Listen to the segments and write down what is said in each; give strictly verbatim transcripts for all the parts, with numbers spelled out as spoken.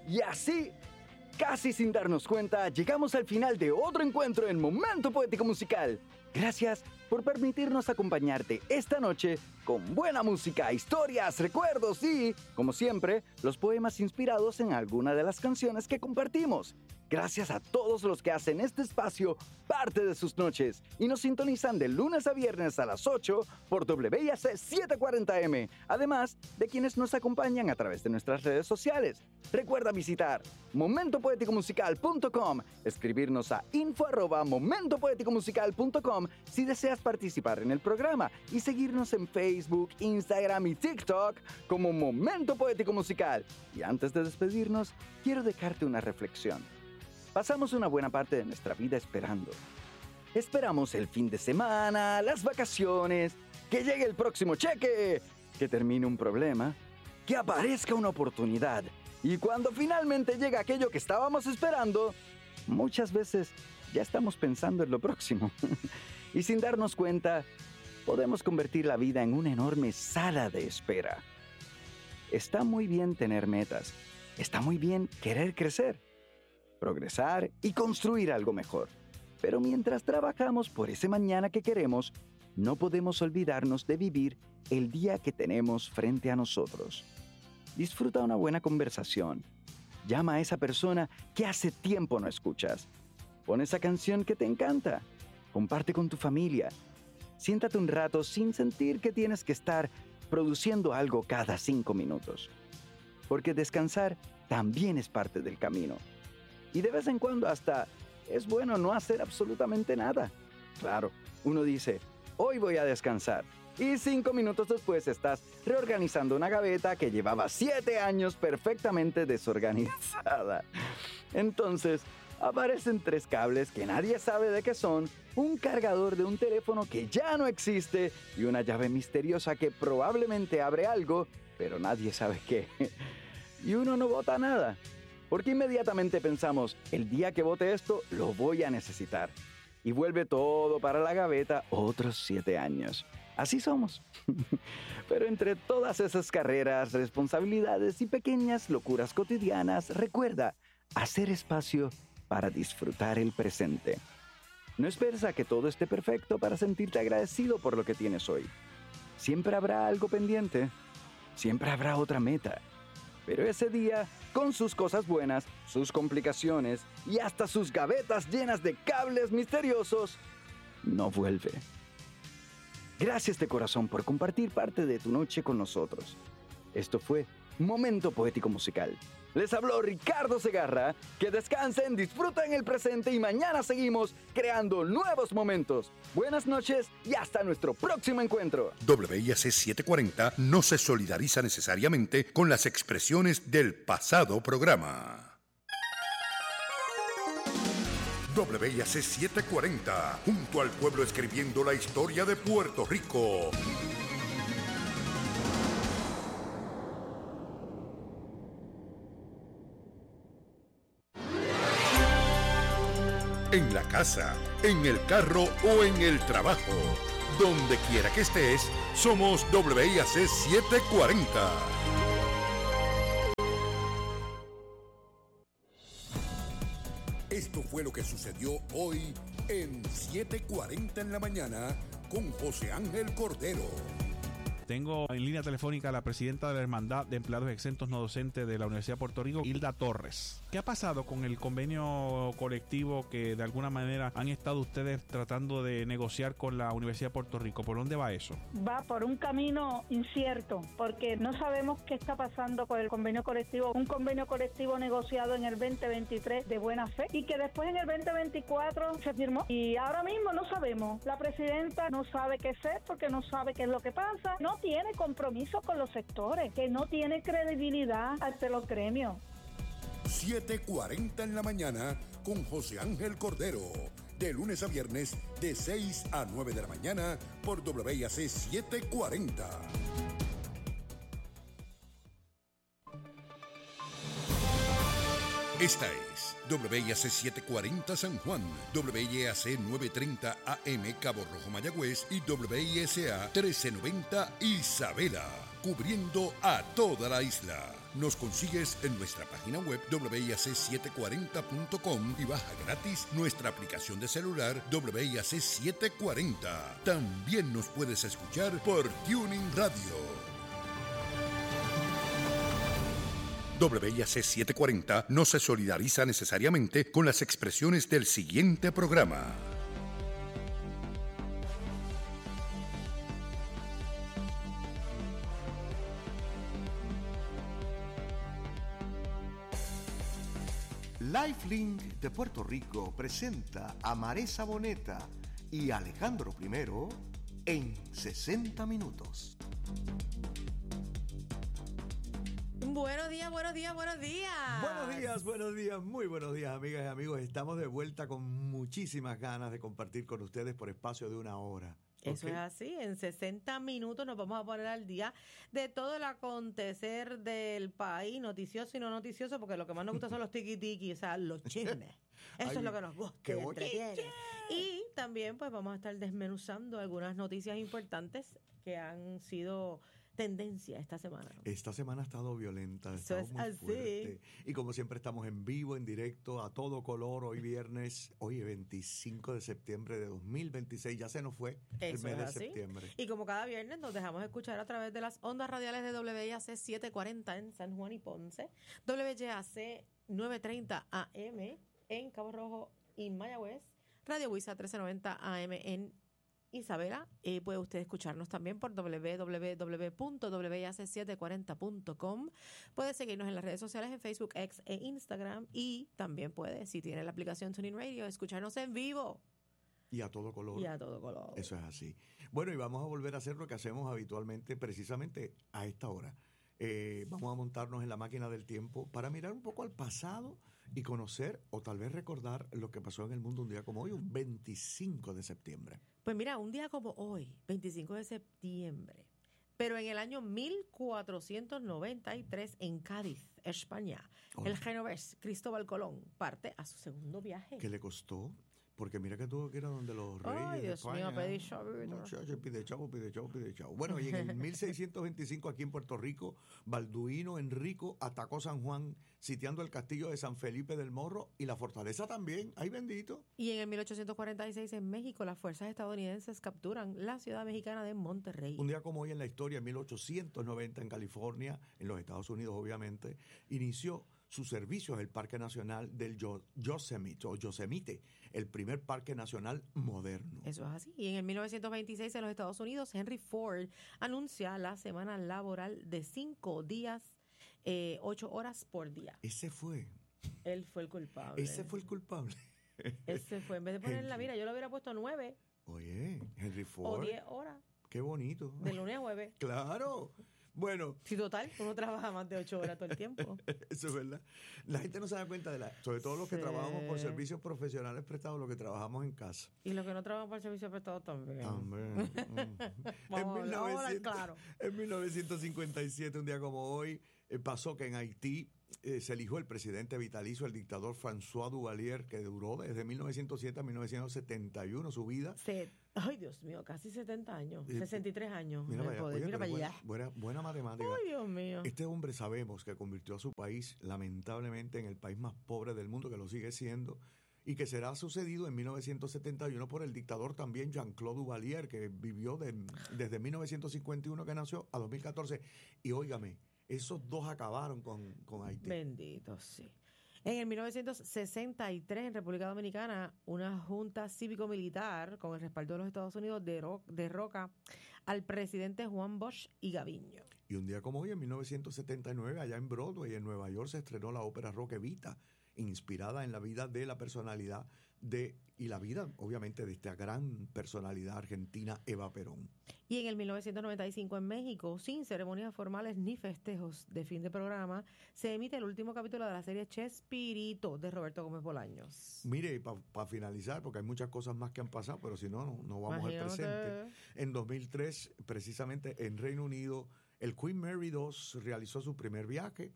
Y así, casi sin darnos cuenta, llegamos al final de otro encuentro en Momento Poético Musical. Gracias por permitirnos acompañarte esta noche con buena música, historias, recuerdos y, como siempre, los poemas inspirados en alguna de las canciones que compartimos. Gracias a todos los que hacen este espacio parte de sus noches y nos sintonizan de lunes a viernes a las ocho por W I A C setecientos cuarenta M, además de quienes nos acompañan a través de nuestras redes sociales. Recuerda visitar momento poético musical punto com, escribirnos a info arroba momento poético musical punto com si deseas participar en el programa y seguirnos en Facebook, Instagram y TikTok como Momento Poético Musical. Y antes de despedirnos, quiero dejarte una reflexión. Pasamos una buena parte de nuestra vida esperando. Esperamos el fin de semana, las vacaciones, que llegue el próximo cheque, que termine un problema, que aparezca una oportunidad. Y cuando finalmente llega aquello que estábamos esperando, muchas veces ya estamos pensando en lo próximo. Y sin darnos cuenta, podemos convertir la vida en una enorme sala de espera. Está muy bien tener metas. Está muy bien querer crecer, progresar y construir algo mejor. Pero mientras trabajamos por ese mañana que queremos, no podemos olvidarnos de vivir el día que tenemos frente a nosotros. Disfruta una buena conversación. Llama a esa persona que hace tiempo no escuchas. Pon esa canción que te encanta. Comparte con tu familia. Siéntate un rato sin sentir que tienes que estar produciendo algo cada cinco minutos. Porque descansar también es parte del camino. Y de vez en cuando hasta es bueno no hacer absolutamente nada. Claro, uno dice, hoy voy a descansar. Y cinco minutos después estás reorganizando una gaveta que llevaba siete años perfectamente desorganizada. Entonces, aparecen tres cables que nadie sabe de qué son, un cargador de un teléfono que ya no existe y una llave misteriosa que probablemente abre algo, pero nadie sabe qué. Y uno no bota nada. Porque inmediatamente pensamos, el día que bote esto, lo voy a necesitar. Y vuelve todo para la gaveta otros siete años. Así somos. Pero entre todas esas carreras, responsabilidades y pequeñas locuras cotidianas, recuerda hacer espacio para disfrutar el presente. No esperes a que todo esté perfecto para sentirte agradecido por lo que tienes hoy. Siempre habrá algo pendiente. Siempre habrá otra meta. Pero ese día, con sus cosas buenas, sus complicaciones y hasta sus gavetas llenas de cables misteriosos, no vuelve. Gracias de corazón por compartir parte de tu noche con nosotros. Esto fue Momento Poético Musical. Les habló Ricardo Segarra. Que descansen, disfruten el presente y mañana seguimos creando nuevos momentos. Buenas noches y hasta nuestro próximo encuentro. W I A C setecientos cuarenta no se solidariza necesariamente con las expresiones del pasado programa. W I A C setecientos cuarenta, junto al pueblo escribiendo la historia de Puerto Rico. En la casa, en el carro o en el trabajo. Donde quiera que estés, somos W I A C setecientos cuarenta. Esto fue lo que sucedió hoy en setecientos cuarenta en la mañana con José Ángel Cordero. Tengo en línea telefónica a la presidenta de la Hermandad de Empleados Exentos No Docentes de la Universidad de Puerto Rico, Hilda Torres. ¿Qué ha pasado con el convenio colectivo que de alguna manera han estado ustedes tratando de negociar con la Universidad de Puerto Rico? ¿Por dónde va eso? Va por un camino incierto, porque no sabemos qué está pasando con el convenio colectivo. Un convenio colectivo negociado en el veinte veintitrés de buena fe y que después en el veinte veinticuatro se firmó. Y ahora mismo no sabemos. La presidenta no sabe qué hacer porque no sabe qué es lo que pasa. No tiene compromiso con los sectores, que no tiene credibilidad ante los gremios. setecientos cuarenta en la mañana con José Ángel Cordero. De lunes a viernes, de seis a nueve de la mañana, por W I A C setecientos cuarenta. Esta es W I A C setecientos cuarenta San Juan, W I A C novecientos treinta A M Cabo Rojo Mayagüez y W I S A mil trescientos noventa Isabela, cubriendo a toda la isla. Nos consigues en nuestra página web doble i a ce setecientos cuarenta punto com y baja gratis nuestra aplicación de celular doble i a ce setecientos cuarenta. También nos puedes escuchar por Tuning Radio. doble i a ce setecientos cuarenta no se solidariza necesariamente con las expresiones del siguiente programa. Lifelink de Puerto Rico presenta a Maresa Boneta y Alejandro Primero en sesenta minutos. Buenos días, buenos días, buenos días. Buenos días, buenos días, muy buenos días, amigas y amigos. Estamos de vuelta con muchísimas ganas de compartir con ustedes por espacio de una hora. Eso ¿Okay? es así, en sesenta minutos nos vamos a poner al día de todo el acontecer del país, noticioso y no noticioso, porque lo que más nos gusta son los tiki-tiki, o sea, los chismes. Eso Ay, es lo que nos gusta qué y entretiene. Y también pues vamos a estar desmenuzando algunas noticias importantes que han sido tendencia esta semana. Esta semana ha estado violenta, ha Eso estado es muy así. fuerte. Y como siempre estamos en vivo, en directo, a todo color, hoy viernes, hoy veinticinco de septiembre de dos mil veintiséis, ya se nos fue el Eso mes es de así. septiembre. Y como cada viernes nos dejamos escuchar a través de las ondas radiales de doble i a ce setecientos cuarenta en San Juan y Ponce, doble i a ce novecientos treinta A M en Cabo Rojo y Mayagüez, Radio Huiza trece noventa A M en Isabela. Eh, puede usted escucharnos también por doble u doble u doble u punto doble i a ce setecientos cuarenta punto com. Puede seguirnos en las redes sociales en Facebook, X e Instagram, y también puede, si tiene la aplicación TuneIn Radio, escucharnos en vivo Y a todo color. y a todo color. Eso es así. Bueno, y vamos a volver a hacer lo que hacemos habitualmente, precisamente a esta hora. Eh, vamos a montarnos en la máquina del tiempo para mirar un poco al pasado y conocer o tal vez recordar lo que pasó en el mundo un día como hoy, un veinticinco de septiembre. Pues mira, un día como hoy, veinticinco de septiembre, pero en el año mil cuatrocientos noventa y tres en Cádiz, España, Oh. el genovés Cristóbal Colón parte a su segundo viaje. ¿Qué le costó? Porque mira que tuvo que ir a donde los reyes Ay, de Dios mío, España. pedí chavito. Muchacho, pide chavo, pide chavo, pide chavo. Bueno, y en el mil seiscientos veinticinco aquí en Puerto Rico, Balduino Enrico atacó San Juan, sitiando el castillo de San Felipe del Morro y la fortaleza también. ¡Ay, bendito! Y en el mil ochocientos cuarenta y seis en México, las fuerzas estadounidenses capturan la ciudad mexicana de Monterrey. Un día como hoy en la historia, en mil ochocientos noventa en California, en los Estados Unidos obviamente, inició sus servicios el Parque Nacional del Yo- Yosemite, o Yosemite, el primer parque nacional moderno. Eso es así. Y en el mil novecientos veintiséis en los Estados Unidos, Henry Ford anuncia la semana laboral de cinco días, eh, ocho horas por día. Ese fue, Él fue el culpable. ese fue el culpable. Ese fue. En vez de ponerla, Henry. mira, yo lo hubiera puesto nueve Oye, Henry o Ford, diez horas, qué bonito. de lunes a jueves. Claro. Bueno, Si total, uno trabaja más de ocho horas todo el tiempo. eso es verdad. La gente no se da cuenta de la, sobre todo los que Sí. trabajamos por servicios profesionales prestados, los que trabajamos en casa. Y los que no trabajan por el servicio prestado también. También. Mm. Vamos a en, hablar- vamos a hablar 1900 claro. en mil novecientos cincuenta y siete, un día como hoy, eh, pasó que en Haití eh, se eligió el presidente vitalicio, el dictador François Duvalier, que duró desde mil novecientos siete a mil novecientos setenta y uno su vida. Se- Ay, Dios mío, casi setenta años, Eh, sesenta y tres años Mira en para el allá, poder. oye, Mira pero para buena, allá. buena, buena matemática. Ay, Dios mío. Este hombre sabemos que convirtió a su país, lamentablemente, en el país más pobre del mundo, que lo sigue siendo, y que será sucedido en mil novecientos setenta y uno por el dictador también Jean-Claude Duvalier, que vivió de- desde mil novecientos cincuenta y uno que nació a dos mil catorce. Y óigame, esos dos acabaron con, con Haití. Bendito, sí. En el mil novecientos sesenta y tres, en República Dominicana, una junta cívico-militar con el respaldo de los Estados Unidos dero- derroca al presidente Juan Bosch y Gaviño. Y un día como hoy, en mil novecientos setenta y nueve, allá en Broadway, en Nueva York, se estrenó la ópera Roque Vita, inspirada en la vida de la personalidad de, y la vida, obviamente, de esta gran personalidad argentina, Eva Perón. Y en el mil novecientos noventa y cinco en México, sin ceremonias formales ni festejos de fin de programa, se emite el último capítulo de la serie Chespirito de Roberto Gómez Bolaños. Mire, para finalizar, porque hay muchas cosas más que han pasado, pero si no, no, no vamos al Imagínate. presente. En dos mil tres, precisamente en Reino Unido, el Queen Mary dos realizó su primer viaje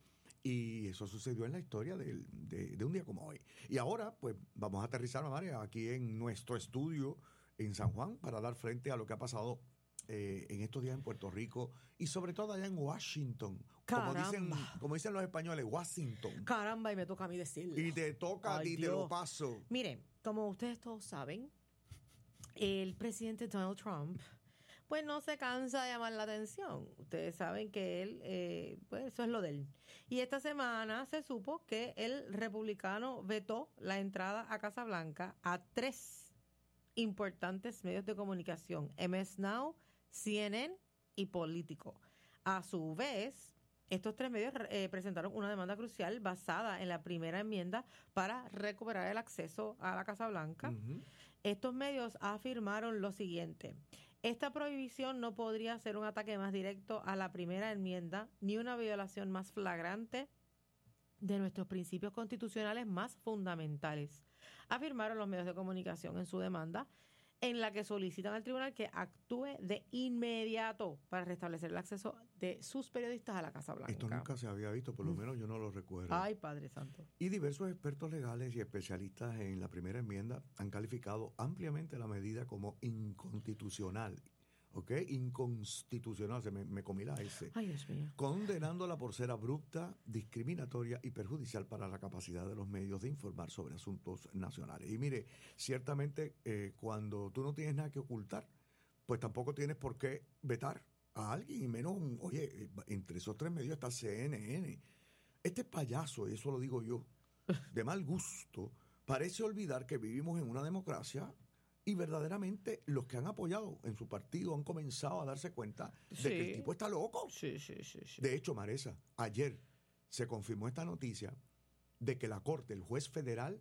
y eso sucedió en la historia del- de, de un día como hoy. Y ahora, pues, vamos a aterrizar, María, aquí en nuestro estudio en San Juan para dar frente a lo que ha pasado eh, en estos días en Puerto Rico y sobre todo allá en Washington. Caramba. Como dicen, como dicen los españoles, Washington. Caramba, y me toca a mí decirlo. Y te toca Ay, y te Dios. lo paso. Miren, como ustedes todos saben, el presidente Donald Trump pues no se cansa de llamar la atención. Ustedes saben que él, eh, pues eso es lo de él. Y esta semana se supo que el republicano vetó la entrada a Casa Blanca a tres importantes medios de comunicación, M S Now, C N N y Político. A su vez, estos tres medios eh, presentaron una demanda crucial basada en la primera enmienda para recuperar el acceso a la Casa Blanca. Uh-huh. Estos medios afirmaron lo siguiente: esta prohibición no podría ser un ataque más directo a la primera enmienda ni una violación más flagrante de nuestros principios constitucionales más fundamentales, afirmaron los medios de comunicación en su demanda, en la que solicitan al tribunal que actúe de inmediato para restablecer el acceso de sus periodistas a la Casa Blanca. Esto nunca se había visto, por lo menos yo no lo recuerdo. Ay, Padre Santo. Y diversos expertos legales y especialistas en la primera enmienda han calificado ampliamente la medida como inconstitucional. ¿Ok? Inconstitucional, se me, me comí la S. Ay, Dios mío. Condenándola por ser abrupta, discriminatoria y perjudicial para la capacidad de los medios de informar sobre asuntos nacionales. Y mire, ciertamente eh, cuando tú no tienes nada que ocultar, pues tampoco tienes por qué vetar a alguien, y menos, un, oye, entre esos tres medios está C N N. Este payaso, y eso lo digo yo, de mal gusto, parece olvidar que vivimos en una democracia. Y verdaderamente los que han apoyado en su partido han comenzado a darse cuenta de Sí. que el tipo está loco. Sí, sí, sí, sí. De hecho, Maresa, ayer se confirmó esta noticia de que la Corte, el juez federal,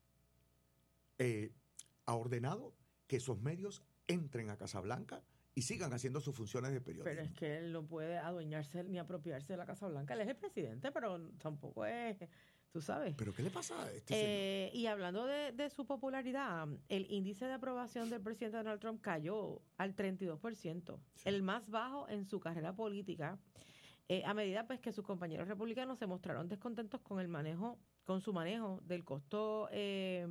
eh, ha ordenado que esos medios entren a Casa Blanca y sigan haciendo sus funciones de periodismo. Pero es que él no puede adueñarse ni apropiarse de la Casa Blanca. Él es el presidente, pero tampoco es, tú sabes. ¿Pero qué le pasa a este Eh, y hablando de, de su popularidad, el índice de aprobación del presidente Donald Trump cayó al treinta y dos por ciento, Sí. el más bajo en su carrera política, eh, a medida pues que sus compañeros republicanos se mostraron descontentos con el manejo, con su manejo del costo eh,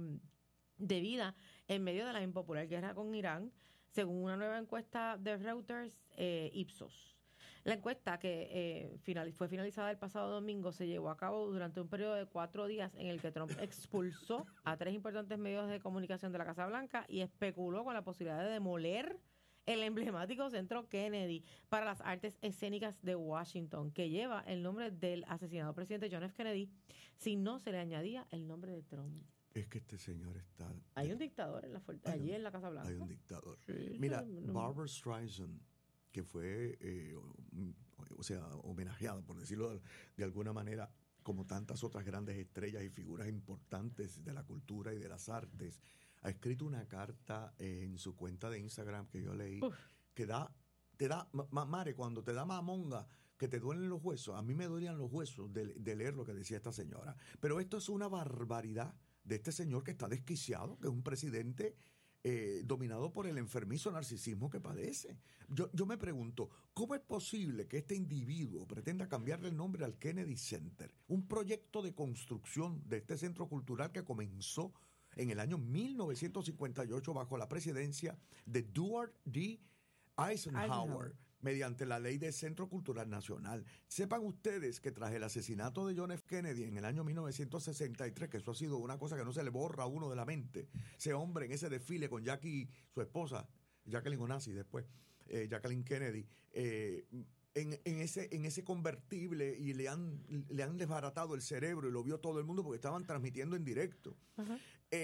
de vida en medio de la impopular guerra con Irán, según una nueva encuesta de Reuters, eh, Ipsos. La encuesta, que eh, final, fue finalizada el pasado domingo, se llevó a cabo durante un periodo de cuatro días en el que Trump expulsó a tres importantes medios de comunicación de la Casa Blanca y especuló con la posibilidad de demoler el emblemático Centro Kennedy para las Artes Escénicas de Washington, que lleva el nombre del asesinado presidente John F. Kennedy, si no se le añadía el nombre de Trump. Es que este señor está... Hay un dictador en la fuer- Hay allí un- en la Casa Blanca. Hay un dictador. Sí, Mira, sí, no- Barbra Streisand, que fue, eh, o, o sea, homenajeada, por decirlo de, de alguna manera, como tantas otras grandes estrellas y figuras importantes de la cultura y de las artes, ha escrito una carta eh, en su cuenta de Instagram que yo leí, Uf. que da, te da, ma- ma- Mare, cuando te da mamonga, que te duelen los huesos, a mí me dolían los huesos de, de leer lo que decía esta señora. Pero esto es una barbaridad de este señor que está desquiciado, que es un presidente eh, dominado por el enfermizo narcisismo que padece. Yo, yo me pregunto, ¿cómo es posible que este individuo pretenda cambiarle el nombre al Kennedy Center? Un proyecto de construcción de este centro cultural que comenzó en el año mil novecientos cincuenta y ocho bajo la presidencia de Dwight D. Eisenhower, Eisenhower. mediante la ley de Centro Cultural Nacional. Sepan ustedes que tras el asesinato de John F. Kennedy en el año mil novecientos sesenta y tres, que eso ha sido una cosa que no se le borra a uno de la mente, ese hombre en ese desfile con Jackie, su esposa, Jacqueline Onassis después, eh, Jacqueline Kennedy, eh, en, en, ese, en ese convertible, y le han, le han desbaratado el cerebro y lo vio todo el mundo porque estaban transmitiendo en directo. Ajá.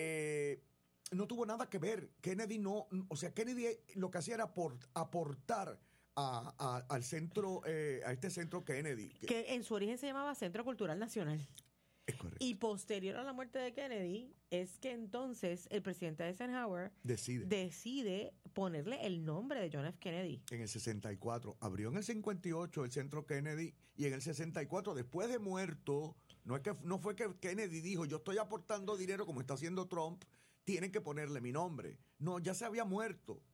Eh, no tuvo nada que ver. Kennedy no, o sea, Kennedy lo que hacía era aport- aportar a, a- al centro, eh, a este centro Kennedy. Que, Que en su origen se llamaba Centro Cultural Nacional. es correcto. Y posterior a la muerte de Kennedy, es que entonces el presidente Eisenhower Decide. decide ponerle el nombre de John F. Kennedy. En el sesenta y cuatro. Abrió en el cincuenta y ocho el centro Kennedy, y en el sesenta y cuatro, después de muerto, no, es que, no fue que Kennedy dijo, yo estoy aportando dinero como está haciendo Trump, tienen que ponerle mi nombre. No, ya se había muerto.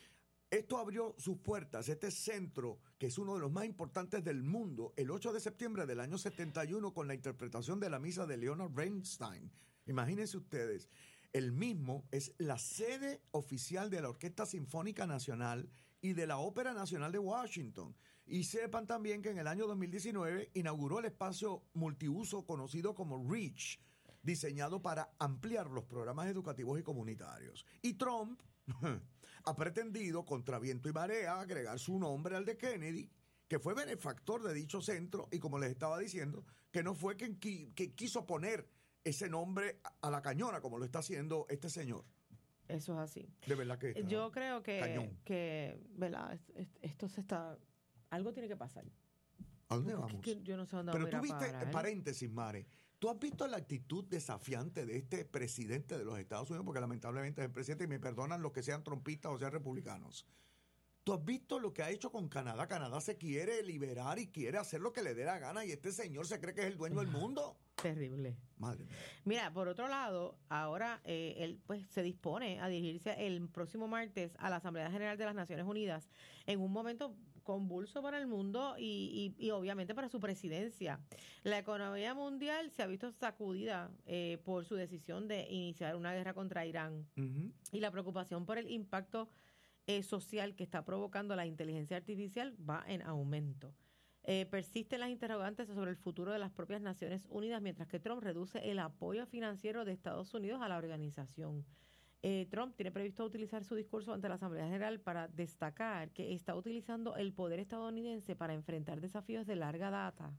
Esto abrió sus puertas, este centro, que es uno de los más importantes del mundo, el ocho de septiembre del año setenta y uno, con la interpretación de la misa de Leonard Bernstein. Imagínense ustedes, el mismo es la sede oficial de la Orquesta Sinfónica Nacional, y de la Ópera Nacional de Washington. Y sepan también que en el año dos mil diecinueve inauguró el espacio multiuso conocido como REACH, diseñado para ampliar los programas educativos y comunitarios. Y Trump ha pretendido, contra viento y marea, agregar su nombre al de Kennedy, que fue benefactor de dicho centro, y como les estaba diciendo, que no fue quien qui- que quiso poner ese nombre a la cañona, como lo está haciendo este señor. Eso es así. De verdad que está Yo creo que, cañón. que ¿verdad? Es- es- Esto se está... Algo tiene que pasar. ¿A dónde Porque vamos? es que yo no sé dónde Pero vamos a tú ir a viste, parar. paréntesis, Mare, ¿tú has visto la actitud desafiante de este presidente de los Estados Unidos? Porque lamentablemente es el presidente, y me perdonan los que sean trompistas o sean republicanos. ¿Tú has visto lo que ha hecho con Canadá? Canadá se quiere liberar y quiere hacer lo que le dé la gana, y este señor se cree que es el dueño del mundo. Terrible. Madre mía. Mira, por otro lado, ahora eh, él pues se dispone a dirigirse el próximo martes a la Asamblea General de las Naciones Unidas en un momento convulso para el mundo y, y, y obviamente para su presidencia. La economía mundial se ha visto sacudida eh, por su decisión de iniciar una guerra contra Irán Ujú. y la preocupación por el impacto eh, social que está provocando la inteligencia artificial va en aumento. Eh, persisten las interrogantes sobre el futuro de las propias Naciones Unidas, mientras que Trump reduce el apoyo financiero de Estados Unidos a la organización. Eh, Trump tiene previsto utilizar su discurso ante la Asamblea General para destacar que está utilizando el poder estadounidense para enfrentar desafíos de larga data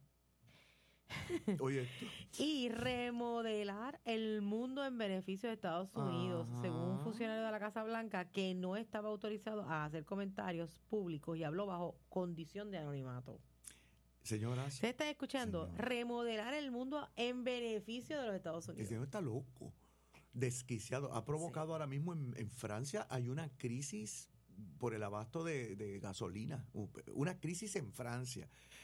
Oye, esto. y remodelar el mundo en beneficio de Estados Unidos, Ajá. según un funcionario de la Casa Blanca que no estaba autorizado a hacer comentarios públicos y habló bajo condición de anonimato. Señoras, Ustedes están escuchando, Señor. remodelar el mundo en beneficio de los Estados el Unidos. señor está loco, desquiciado. Ha provocado ahora mismo en, en Francia, hay una crisis por el abasto de, de gasolina, una crisis en Francia.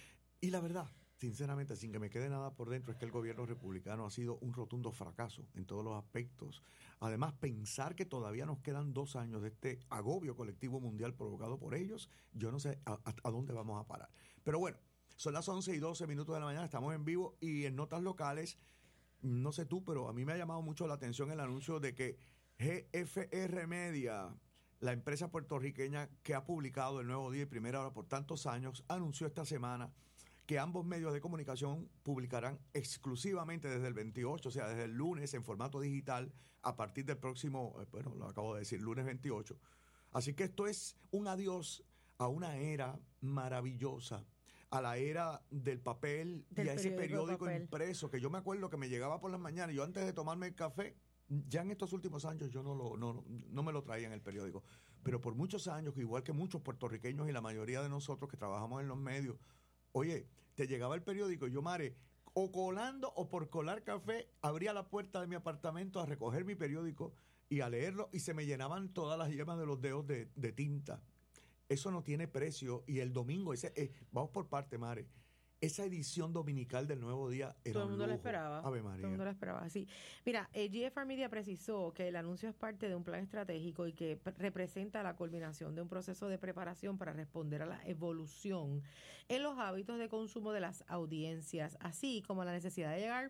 Y la verdad, sinceramente, sin que me quede nada por dentro, es que el gobierno republicano ha sido un rotundo fracaso en todos los aspectos. Además, pensar que todavía nos quedan dos años de este agobio colectivo mundial provocado por ellos, yo no sé a, a- a dónde vamos a parar. Pero bueno, son las once y doce minutos de la mañana, estamos en vivo y en notas locales, no sé tú, pero a mí me ha llamado mucho la atención el anuncio de que G F R Media, la empresa puertorriqueña que ha publicado El Nuevo Día y Primera Hora por tantos años, anunció esta semana que ambos medios de comunicación publicarán exclusivamente desde el veintiocho, o sea, desde el lunes en formato digital, a partir del próximo, eh, bueno, lo acabo de decir, lunes veintiocho. Así que esto es un adiós a una era maravillosa, a la era del papel Del y a ese periódico de periódico papel. impreso, que yo me acuerdo que me llegaba por las mañanas, y yo antes de tomarme el café, ya en estos últimos años yo no, lo, no, no me lo traía en el periódico, pero por muchos años, igual que muchos puertorriqueños y la mayoría de nosotros que trabajamos en los medios, oye, te llegaba el periódico y yo, Mare, o colando o por colar café, abría la puerta de mi apartamento a recoger mi periódico y a leerlo, y se me llenaban todas las yemas de los dedos de, de tinta. Eso no tiene precio. Y el domingo, ese, eh, vamos por parte, Mare, esa edición dominical del Nuevo Día era Todo el un mundo lo lujo. esperaba. Ave Todo el María. mundo lo esperaba, sí. Mira, eh, G F R Media precisó que el anuncio es parte de un plan estratégico y que pre- representa la culminación de un proceso de preparación para responder a la evolución en los hábitos de consumo de las audiencias, así como la necesidad de llegar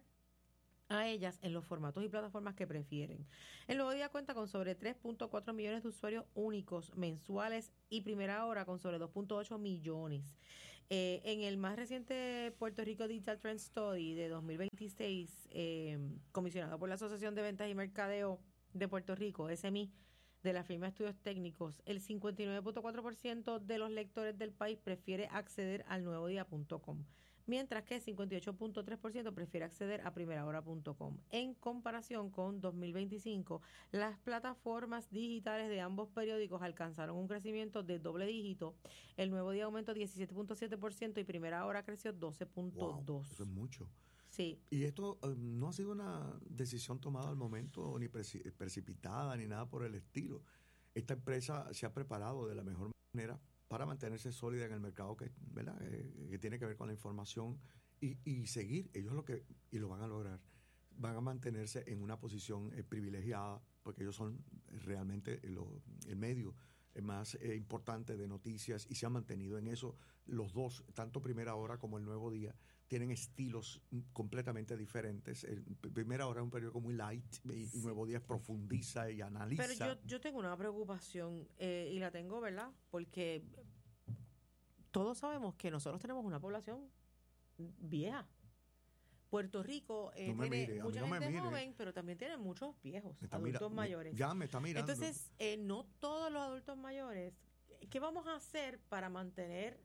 a ellas en los formatos y plataformas que prefieren. El Nuevo Día cuenta con sobre tres punto cuatro millones de usuarios únicos mensuales y Primera Hora con sobre dos punto ocho millones. Eh, en el más reciente Puerto Rico Digital Trend Study de dos mil veintiséis, eh, comisionado por la Asociación de Ventas y Mercadeo de Puerto Rico, S M I, de la firma de Estudios Técnicos, el cincuenta y nueve punto cuatro por ciento de los lectores del país prefiere acceder al nuevo día punto com, mientras que el cincuenta y ocho punto tres por ciento prefiere acceder a primera hora punto com. En comparación con dos mil veinticinco, las plataformas digitales de ambos periódicos alcanzaron un crecimiento de doble dígito. El Nuevo Día aumentó diecisiete punto siete por ciento y Primera Hora creció doce punto dos por ciento. Wow, eso es mucho. Sí. Y esto eh, no ha sido una decisión tomada al momento, ni preci- precipitada, ni nada por el estilo. Esta empresa se ha preparado de la mejor manera para mantenerse sólida en el mercado que, ¿verdad? Eh, que tiene que ver con la información y, y seguir. Ellos lo que, y lo van a lograr, van a mantenerse en una posición eh, privilegiada, porque ellos son realmente lo- el medio más eh, importante de noticias y se han mantenido en eso. Los dos, tanto Primera Hora como El Nuevo Día, tienen estilos completamente diferentes. El Primera Hora es un periódico muy light y sí. Nuevo Día profundiza y analiza. Pero yo, yo tengo una preocupación eh, y la tengo, ¿verdad? Porque todos sabemos que nosotros tenemos una población vieja. Puerto Rico eh, no tiene mire, mucha no gente joven, pero también tiene muchos viejos, adultos mira, mayores. Me, ya me está mirando. Entonces, eh, no todos los adultos mayores. ¿Qué vamos a hacer para mantener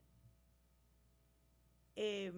eh,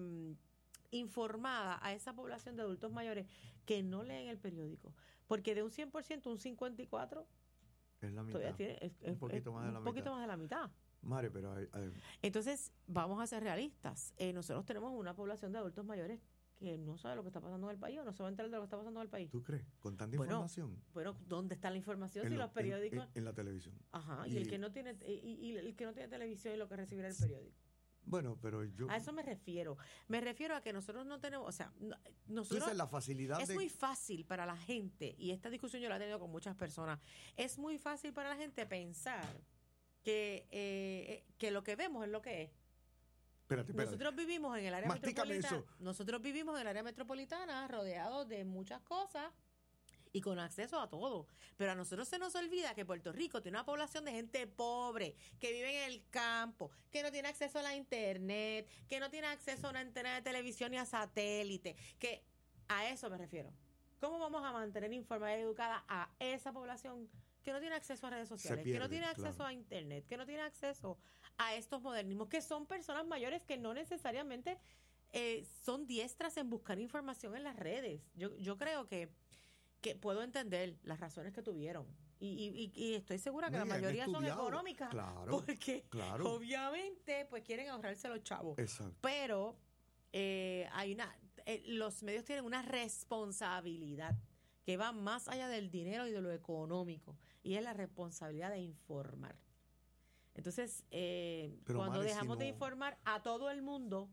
informada a esa población de adultos mayores que no leen el periódico? Porque de un cien por ciento, un cincuenta y cuatro es la mitad. Tiene, es, un poquito, es, más, de la un poquito mitad. más de la mitad. Mare, pero hay, hay... Entonces, vamos a ser realistas. Eh, nosotros tenemos una población de adultos mayores que no sabe lo que está pasando en el país o no se va a enterar de lo que está pasando en el país. ¿Tú crees? ¿Con tanta bueno, información? Bueno, ¿dónde está la información en si lo, los periódicos? En, en, en la televisión. Ajá, y, y el que no tiene y, y el que no tiene televisión y lo que recibirá el periódico. Bueno, pero yo... A eso me refiero. Me refiero a que nosotros no tenemos, o sea, no, nosotros... Tú la facilidad es de... muy fácil para la gente, y esta discusión yo la he tenido con muchas personas, es muy fácil para la gente pensar que, eh, que lo que vemos es lo que es. Espérate, espérate. Nosotros vivimos en el área Mastícame metropolitana. eso. Nosotros vivimos en el área metropolitana rodeados de muchas cosas y con acceso a todo. Pero a nosotros se nos olvida que Puerto Rico tiene una población de gente pobre, que vive en el campo, que no tiene acceso a la internet, que no tiene acceso a una antena de televisión ni a satélite, que a eso me refiero. ¿Cómo vamos a mantener informada y educada a esa población que no tiene acceso a redes sociales, pierde, que no tiene acceso claro. a internet, que no tiene acceso a estos modernismos, que son personas mayores que no necesariamente eh, son diestras en buscar información en las redes? Yo, yo creo que, que puedo entender las razones que tuvieron y, y, y estoy segura que no, la mayoría son económicas, claro, porque claro. obviamente pues quieren ahorrarse los chavos. Exacto. Pero eh, hay una eh, los medios tienen una responsabilidad que va más allá del dinero y de lo económico, y es la responsabilidad de informar. Entonces, eh, cuando Mare, dejamos si no... de informar a todo el mundo,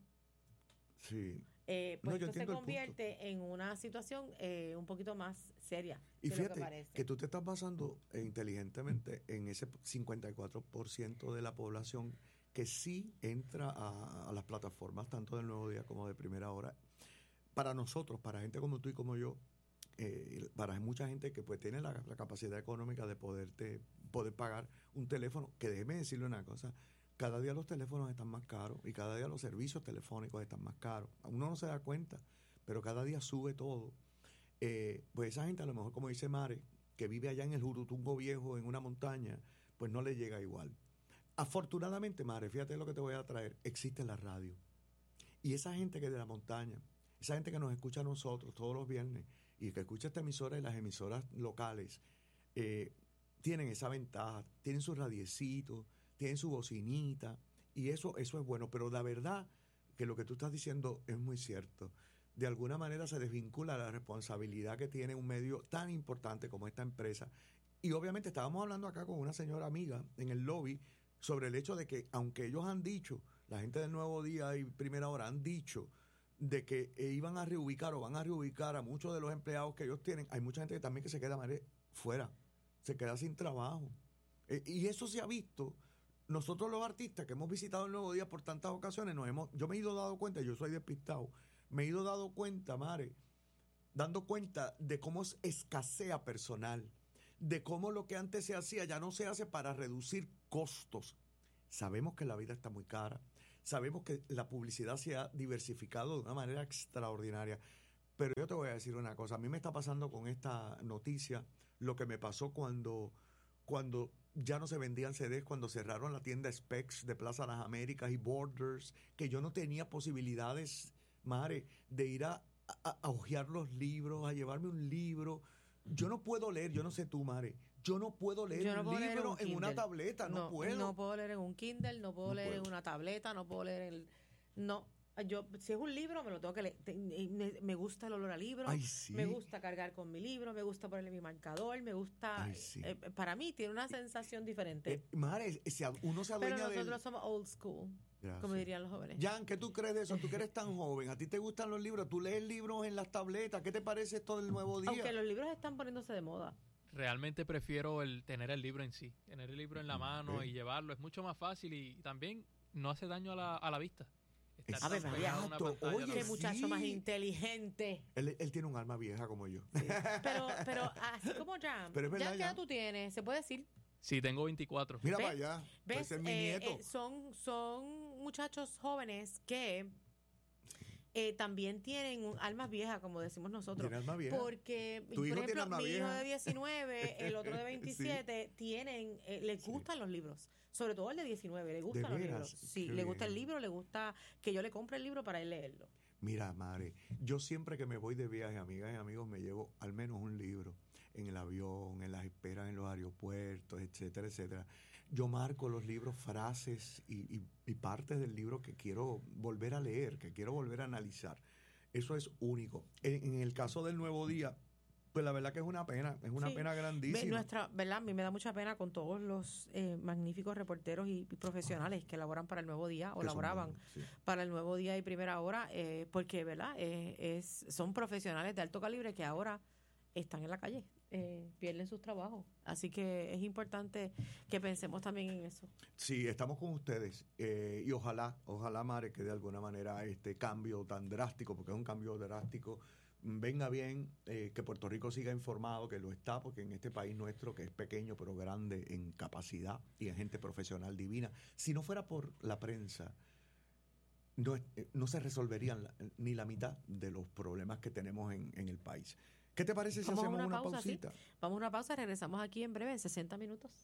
sí. eh, pues no, esto se convierte en una situación eh, un poquito más seria. Y de fíjate lo que, parece. que tú te estás basando eh, inteligentemente en ese cincuenta y cuatro por ciento de la población que sí entra a, a las plataformas, tanto del Nuevo Día como de Primera Hora. Para nosotros, para gente como tú y como yo, Eh, para mucha gente que pues tiene la, la capacidad económica de poderte poder pagar un teléfono, que déjeme decirle una cosa, cada día los teléfonos están más caros y cada día los servicios telefónicos están más caros. Uno no se da cuenta, pero cada día sube todo. Eh, pues esa gente, a lo mejor, como dice Mare, que vive allá en el Jurutungo Viejo, en una montaña, pues no le llega igual. Afortunadamente, Mare, fíjate lo que te voy a traer, existe la radio. Y esa gente que es de la montaña, esa gente que nos escucha a nosotros todos los viernes, y que escucha esta emisora y las emisoras locales, eh, tienen esa ventaja, tienen su radiecito, tienen su bocinita, y eso, eso es bueno. Pero la verdad que lo que tú estás diciendo es muy cierto. De alguna manera se desvincula la responsabilidad que tiene un medio tan importante como esta empresa. Y obviamente estábamos hablando acá con una señora amiga en el lobby sobre el hecho de que, aunque ellos han dicho, la gente del Nuevo Día y Primera Hora han dicho de que eh, iban a reubicar o van a reubicar a muchos de los empleados que ellos tienen, hay mucha gente que también que se queda Mare, fuera, se queda sin trabajo. Eh, y eso se ha visto. Nosotros los artistas que hemos visitado el Nuevo Día por tantas ocasiones, nos hemos, yo me he ido dando cuenta, yo soy despistado, me he ido dando cuenta, Mare, dando cuenta de cómo escasea personal, de cómo lo que antes se hacía ya no se hace para reducir costos. Sabemos que la vida está muy cara. Sabemos que la publicidad se ha diversificado de una manera extraordinaria. Pero yo te voy a decir una cosa. A mí me está pasando con esta noticia lo que me pasó cuando, cuando ya no se vendían C Ds, cuando cerraron la tienda Specs de Plaza Las Américas y Borders, que yo no tenía posibilidades, Mare, de ir a, a, a hojear los libros, a llevarme un libro. Yo no puedo leer, yo no sé tú, Mare, yo no puedo leer no un puedo libro leer un en una tableta, no, no puedo. No puedo leer en un Kindle, no puedo no leer puedo. en una tableta, no puedo leer en el... No, yo, si es un libro, me lo tengo que leer. Me, me gusta el olor a libro, Ay, sí. me gusta cargar con mi libro, me gusta ponerle mi marcador, me gusta... Ay, sí. eh, para mí tiene una sensación diferente. Eh, Mare, si uno se adueña Pero nosotros del... somos old school, Gracias. como dirían los jóvenes. Jan, ¿qué tú crees de eso? Tú que eres tan joven, a ti te gustan los libros, tú lees libros en las tabletas, ¿qué te parece esto del Nuevo Día? Aunque los libros están poniéndose de moda. realmente prefiero el tener el libro en sí, tener el libro en la mano y llevarlo. Es mucho más fácil y también no hace daño a la, a la vista. A ver, oye, qué muchacho sí. más inteligente. Él, él tiene un alma vieja como yo. Sí. Pero, pero así como Jan, Pero es verdad, Jan, ¿qué edad Jan. tú tienes? ¿Se puede decir? Sí, tengo veinticuatro. Mira ¿Ves? para allá. ¿Ves? Ese es mi Eh, nieto. eh, son, son muchachos jóvenes que eh, también tienen un almas viejas, como decimos nosotros. Tiene alma vieja. Porque, Tu por hijo tiene ejemplo, alma mi hijo vieja. de diecinueve, el otro de veintisiete, sí. tienen, eh, les gustan sí. los libros. Sobre todo el de diecinueve, le gustan ¿De los veras? libros. Sí, Qué le gusta bien. el libro, le gusta que yo le compre el libro para él leerlo. Mira, madre, yo siempre que me voy de viaje, amigas y amigos, me llevo al menos un libro en el avión, en las esperas en los aeropuertos, etcétera, etcétera. Yo marco los libros, frases y, y, y partes del libro que quiero volver a leer, que quiero volver a analizar. Eso es único. En, en el caso del Nuevo Día, pues la verdad que es una pena, es una sí. pena grandísima. Nuestra, ¿verdad? A mí me da mucha pena con todos los eh, magníficos reporteros y, y profesionales que laboran para el Nuevo Día o Que son laboraban buenos, sí. para el Nuevo Día y Primera Hora, eh, porque, ¿verdad? Eh, es, son profesionales de alto calibre que ahora están en la calle, eh, pierden sus trabajos. Así que es importante que pensemos también en eso. Sí, estamos con ustedes eh, y ojalá, ojalá, Mare, que de alguna manera este cambio tan drástico, porque es un cambio drástico, venga bien, eh, que Puerto Rico siga informado, que lo está, porque en este país nuestro, que es pequeño pero grande en capacidad y en gente profesional divina, si no fuera por la prensa, no, no se resolverían la, ni la mitad de los problemas que tenemos en, en el país. ¿Qué te parece si Vamos hacemos a una, una pausa, pausita? ¿sí? Vamos a una pausa, regresamos aquí en breve, en sesenta minutos.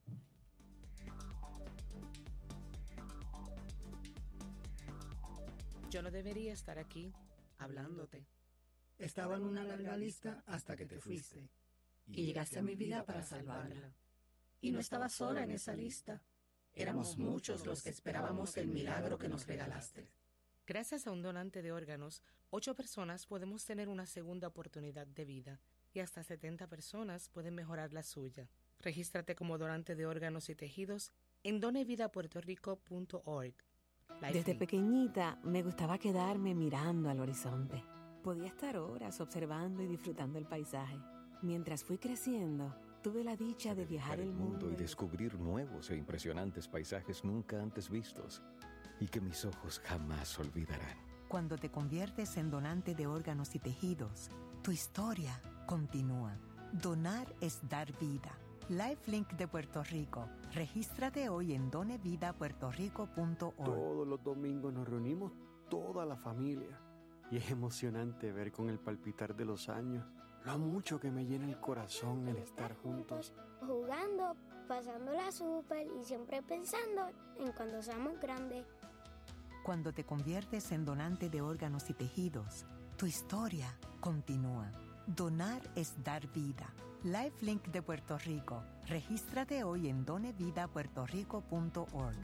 Yo no debería estar aquí hablándote. Estaba en una larga lista hasta que te fuiste. Y llegaste a mi vida para salvarla. Y no estaba sola en esa lista. Éramos muchos los que esperábamos el milagro que nos regalaste. Gracias a un donante de órganos, ocho personas podemos tener una segunda oportunidad de vida y hasta setenta personas pueden mejorar la suya. Regístrate como donante de órganos y tejidos en donevidapuertorico punto org. Desde pequeñita me gustaba quedarme mirando al horizonte. Podía estar horas observando y disfrutando el paisaje. Mientras fui creciendo, tuve la dicha de viajar el mundo y descubrir nuevos e impresionantes paisajes nunca antes vistos y que mis ojos jamás olvidarán. Cuando te conviertes en donante de órganos y tejidos, tu historia continúa. Donar es dar vida. LifeLink de Puerto Rico. Regístrate hoy en donevidapuertorico punto org. Todos los domingos nos reunimos toda la familia y es emocionante ver con el palpitar de los años lo mucho que me llena el corazón el estar juntos. Jugando, pasándola súper y siempre pensando en cuando seamos grandes. Cuando te conviertes en donante de órganos y tejidos, tu historia continúa. Donar es dar vida. LifeLink de Puerto Rico. Regístrate hoy en donevidapuertorico punto org.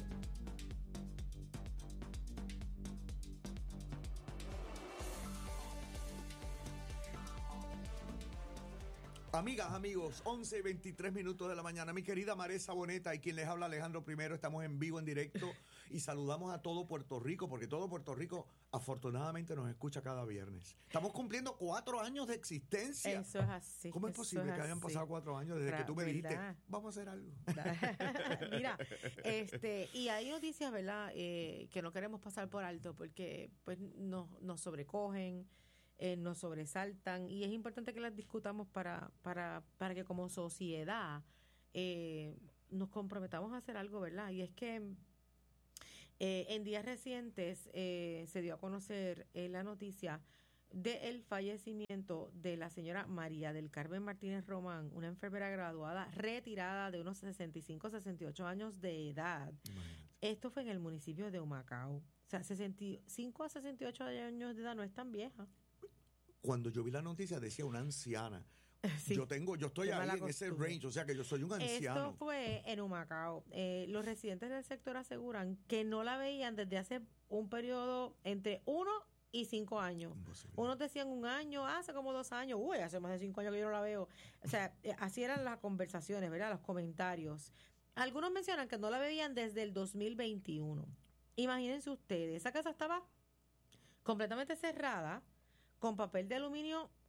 Amigas, amigos, once y veintitrés minutos de la mañana. Mi querida Maresa Boneta y quien les habla Alejandro Primero, estamos en vivo, en directo y saludamos a todo Puerto Rico, porque todo Puerto Rico afortunadamente nos escucha cada viernes. Estamos cumpliendo cuatro años de existencia. Eso es así. ¿Cómo es posible es que hayan así. pasado cuatro años desde que tú me dijiste, ¿verdad? Vamos a hacer algo? Mira, este, y hay noticias, ¿verdad?, eh, que no queremos pasar por alto porque pues nos, nos sobrecogen, eh, nos sobresaltan y es importante que las discutamos para, para, para que como sociedad eh, nos comprometamos a hacer algo, ¿verdad? Y es que eh, en días recientes eh, se dio a conocer eh, la noticia del fallecimiento de la señora María del Carmen Martínez Román, una enfermera graduada retirada de unos sesenta y cinco, sesenta y ocho años de edad. Imagínate. Esto fue en el municipio de Humacao. O sea, sesenta y cinco a sesenta y ocho años de edad no es tan vieja. Cuando yo vi la noticia decía una anciana. Sí, yo tengo, yo estoy ahí en ese range, o sea que yo soy un anciano. Esto fue en Humacao. Eh, los residentes del sector aseguran que no la veían desde hace un periodo entre uno y cinco años. Imposible. Unos decían un año, hace como dos años, uy, hace más de cinco años que yo no la veo. O sea, eh, así eran las conversaciones, ¿verdad? Los comentarios. Algunos mencionan que no la veían desde el dos mil veintiuno. Imagínense ustedes, esa casa estaba completamente cerrada, con papel de aluminio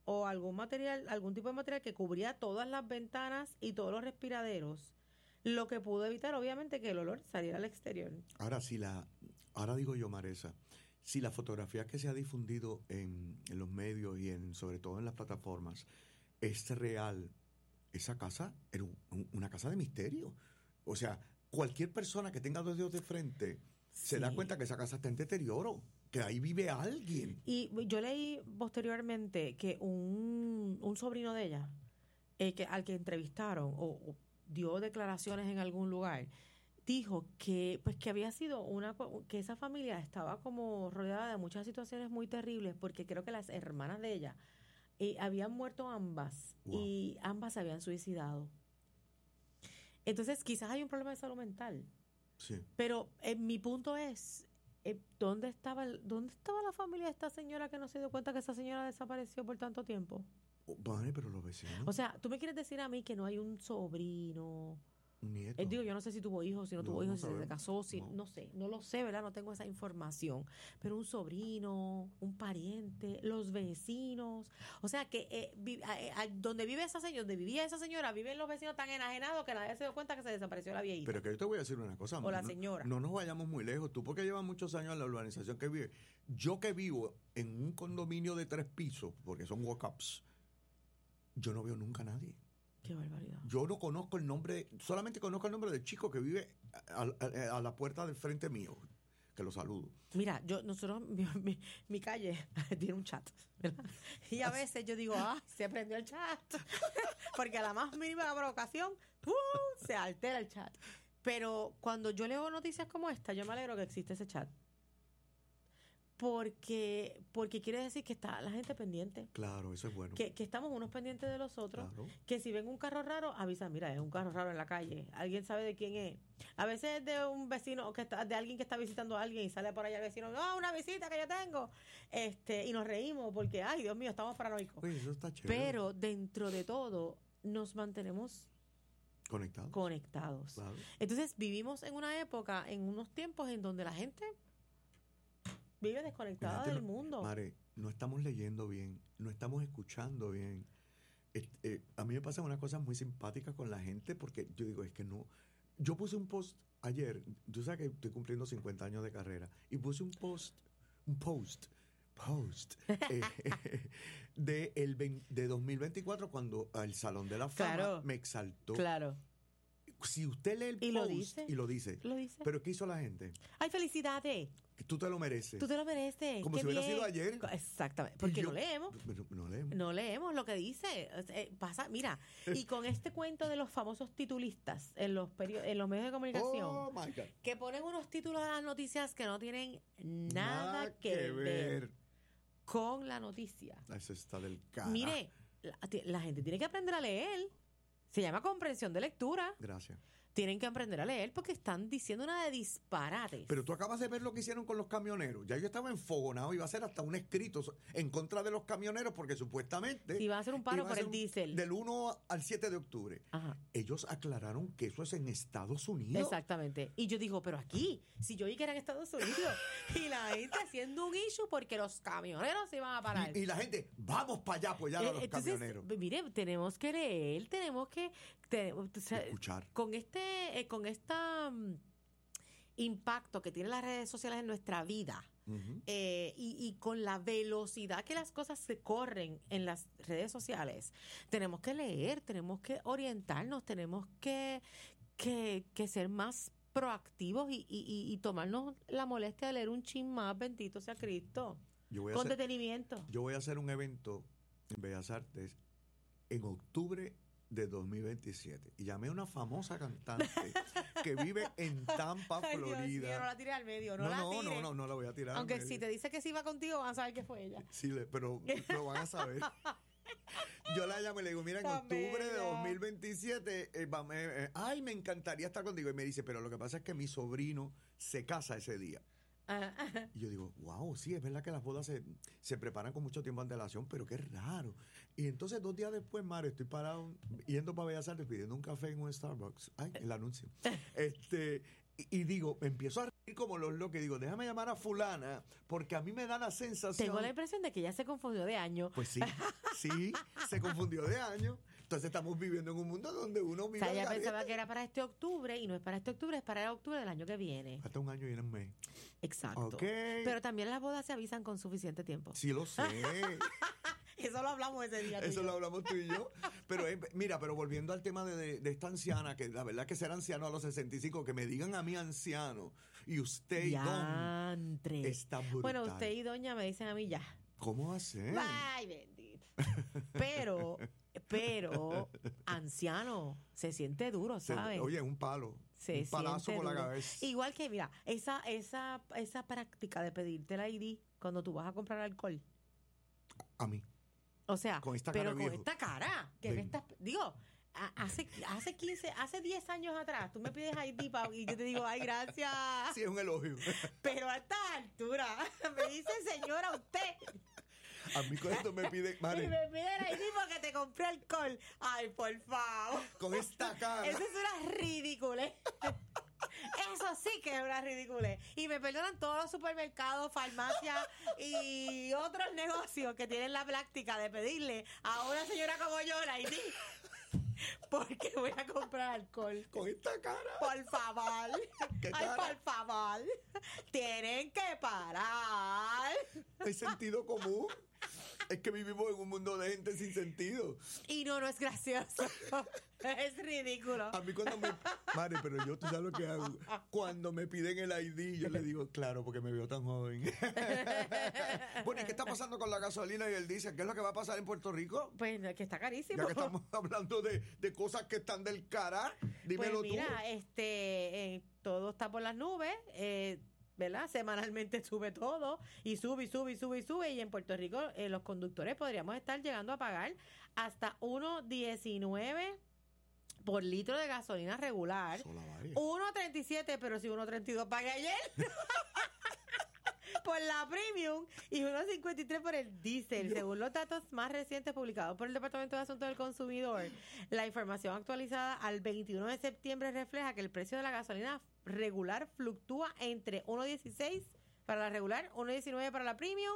o algún material, algún tipo de material que cubría todas las ventanas y todos los respiraderos, lo que pudo evitar obviamente que el olor saliera al exterior. Ahora, si la, ahora digo yo, Maresa, si la fotografía que se ha difundido en, en los medios y en sobre todo en las plataformas es real, esa casa era un, un, una casa de misterio. O sea, cualquier persona que tenga dos dedos de frente sí. se da cuenta que esa casa está en deterioro, que ahí vive alguien. Y yo leí posteriormente que un, un sobrino de ella, eh, que al que entrevistaron o, o dio declaraciones en algún lugar, dijo que pues que había sido una que esa familia estaba como rodeada de muchas situaciones muy terribles, porque creo que las hermanas de ella eh, habían muerto ambas wow. y ambas se habían suicidado. Entonces quizás hay un problema de salud mental. Sí. Pero eh, mi punto es eh, ¿dónde estaba el, dónde estaba la familia de esta señora que no se dio cuenta que esa señora desapareció por tanto tiempo? Oh, vale, pero los vecinos. O sea, tú me quieres decir a mí que no hay un sobrino, un nieto. Eh, digo, yo no sé si tuvo hijos, si no, no tuvo hijos, no si se casó, si no. no sé, no lo sé, ¿verdad? No tengo esa información. Pero un sobrino, un pariente, los vecinos, o sea que eh, vi, eh, eh, donde vive esa señora, donde vivía esa señora, viven los vecinos tan enajenados que nadie se dio cuenta que se desapareció la viejita. Pero que yo te voy a decir una cosa. O la no, señora. No nos vayamos muy lejos. Tú porque llevas muchos años en la urbanización que vive. Yo que vivo en un condominio de tres pisos, porque son walk-ups, yo no veo nunca a nadie. Qué barbaridad. Yo no conozco el nombre, solamente conozco el nombre del chico que vive a, a, a la puerta del frente mío, que lo saludo. Mira, yo nosotros mi, mi, mi calle tiene un chat, ¿verdad? Y a veces yo digo, ah, se prendió el chat, porque a la más mínima provocación, ¡pum!, se altera el chat. Pero cuando yo leo noticias como esta, yo me alegro que existe ese chat. Porque, porque quiere decir que está la gente pendiente. Claro, eso es bueno. Que, que estamos unos pendientes de los otros. Claro. Que si ven un carro raro, avisan, mira, es un carro raro en la calle. Alguien sabe de quién es. A veces es de un vecino, que está, de alguien que está visitando a alguien y sale por allá el vecino, no, una visita que yo tengo. este Y nos reímos porque, ay, Dios mío, estamos paranoicos. Oye, eso está chévere. Pero dentro de todo, nos mantenemos conectados. conectados. Claro. Entonces, vivimos en una época, en unos tiempos en donde la gente vive desconectada del no, mundo. Mare, no estamos leyendo bien, no estamos escuchando bien. Eh, eh, a mí me pasan unas cosas muy simpáticas con la gente porque yo digo, es que no. Yo puse un post ayer, tú sabes que estoy cumpliendo cincuenta años de carrera, y puse un post, un post, post, eh, de, el de dos mil veinticuatro cuando el Salón de la Fama claro, me exaltó. Claro. Si usted lee el y post lo dice, y lo dice, lo dice, pero ¿qué hizo la gente? ¡Ay, felicidades! Que tú te lo mereces. Tú te lo mereces. Como Qué si hubiera bien. sido ayer. Exactamente. Porque yo, no leemos. No, no leemos. No leemos lo que dice. Eh, pasa, mira, y con este cuento de los famosos titulistas en los period- en los medios de comunicación, oh, my God, que ponen unos títulos de las noticias que no tienen nada, nada que, que ver. ver con la noticia. Eso está del cara. Mire, la, la gente tiene que aprender a leer. Se llama comprensión de lectura. Gracias. Tienen que aprender a leer porque están diciendo una de disparates. Pero tú acabas de ver lo que hicieron con los camioneros. Ya yo estaba enfogonado, iba a hacer hasta un escrito en contra de los camioneros porque supuestamente... Si va a hacer un paro por el diésel. Del uno al siete de octubre. Ajá. Ellos aclararon que eso es en Estados Unidos. Exactamente. Y yo digo, pero aquí, si yo vi que era en Estados Unidos, y la gente haciendo un issue porque los camioneros se iban a parar. Y, y la gente, vamos para allá a apoyar eh, a los entonces, camioneros. Mire, tenemos que leer, tenemos que... Te, o sea, escuchar. Con este... Eh, con este um, impacto que tienen las redes sociales en nuestra vida, uh-huh. eh, y, y con la velocidad que las cosas se corren en las redes sociales, tenemos que leer, tenemos que orientarnos, tenemos que, que, que ser más proactivos y, y, y tomarnos la molestia de leer un chin más, bendito sea Cristo, yo voy a con hacer, detenimiento. Yo voy a hacer un evento en Bellas Artes en octubre de dos mil veintisiete y llamé a una famosa cantante que vive en Tampa, Ay, Florida. Dios mío, no la tire al medio, no, no la no, tire. no, no, no la voy a tirar. Aunque si te dice que sí va contigo, van a saber que fue ella. Sí, pero lo van a saber. Yo la llamo y le digo, mira, en Tan octubre de bella. dos mil veintisiete, eh, va, eh, eh, ay, me encantaría estar contigo. Y me dice, pero lo que pasa es que mi sobrino se casa ese día. Ajá. Y yo digo, wow, sí, es verdad que las bodas se, se preparan con mucho tiempo de antelación, pero qué raro. Y entonces dos días después, Mario, estoy parado yendo para Bellas Artes pidiendo un café en un Starbucks. Ay, el anuncio. este Y, y digo, me empiezo a reír como los locos. Digo, déjame llamar a fulana, porque a mí me da la sensación... Tengo la impresión de que ella se confundió de año. Pues sí, sí, se confundió de año. Entonces estamos viviendo en un mundo donde uno vive... O sea, ella pensaba que era para este octubre, y no es para este octubre, es para el octubre del año que viene. Hasta un año y un mes. Exacto. Okay. Pero también las bodas se avisan con suficiente tiempo. Sí, lo sé. Eso lo hablamos ese día. Eso lo hablamos tú y yo. Pero eh, mira, pero volviendo al tema de, de, de esta anciana, que la verdad que ser anciano a los sesenta y cinco, que me digan a mí anciano, y usted y don, está brutal. Bueno, usted y doña me dicen a mí ya. ¿Cómo va a ser? Ay, bendito. Pero, pero, anciano, se siente duro, ¿sabes? Oye, un palo. Se un palazo por la duro. cabeza. Igual que, mira, esa, esa, esa práctica de pedirte la I D cuando tú vas a comprar alcohol. A mí. O sea, con esta pero cara con viejo. esta cara, que Ven. me estás, digo, a- hace, hace quince, hace diez años atrás, tú me pides I D pa- y yo te digo, ay, gracias. Sí, es un elogio. Pero a esta altura, me dice señora usted. A mí cuando me piden, Y Mare, me piden I D porque te compré alcohol. Ay, por favor. con esta cara. Eso es una ridiculez. Eso sí que es una ridiculez. Y me perdonan todos los supermercados, farmacias y otros negocios que tienen la práctica de pedirle a una señora como yo la I D porque voy a comprar alcohol. Con esta cara. Por favor. ¿Qué Ay, cara? por favor. Tienen que parar. Hay sentido común. Es que vivimos en un mundo de gente sin sentido. Y no, no es gracioso. Es ridículo. A mí cuando me... Mare, pero yo, ¿tú sabes lo que hago? Cuando me piden el I D, yo le digo, claro, porque me veo tan joven. Bueno, ¿y qué está pasando con la gasolina y el diésel? ¿Qué es lo que va a pasar en Puerto Rico? Pues que está carísimo. Ya que estamos hablando de, de cosas que están del cara, dímelo pues mira, tú. este, eh, todo está por las nubes, eh, ¿verdad? Semanalmente sube todo y sube y sube y sube y sube, y en Puerto Rico eh, los conductores podríamos estar llegando a pagar hasta uno diecinueve por litro de gasolina regular, uno treinta y siete, pero si uno treinta y dos pagué ayer por la premium, y uno cincuenta y tres por el diésel, según los datos más recientes publicados por el Departamento de Asuntos del Consumidor. La información actualizada al veintiuno de septiembre refleja que el precio de la gasolina regular fluctúa entre uno dieciséis para la regular, uno diecinueve para la premium.